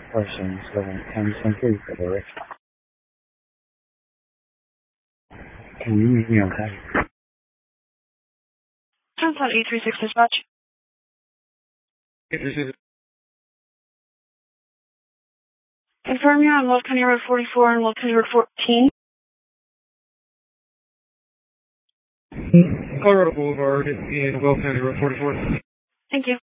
Person 710 for direct. Can you meet me on time? 836 dispatch. Confirm you on Wolf County Road 44 and Wolf County Road 14. Colorado Boulevard in Wolf County Road 44. Thank you.